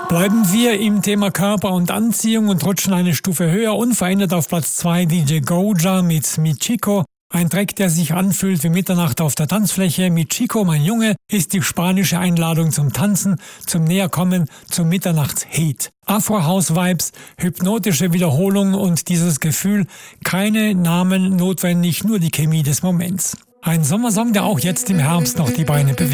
Bleiben wir im Thema Körper und Anziehung und rutschen eine Stufe höher. Unverändert auf Platz 2 DJ Goja mit Michiko. Ein Track, der sich anfühlt wie Mitternacht auf der Tanzfläche. Michiko, mein Junge, ist die spanische Einladung zum Tanzen, zum Näherkommen, zum Mitternachts-Hate. Afro-House-Vibes, hypnotische Wiederholung und dieses Gefühl, keine Namen notwendig, nur die Chemie des Moments. Ein Sommersong, der auch jetzt im Herbst noch die Beine bewegt.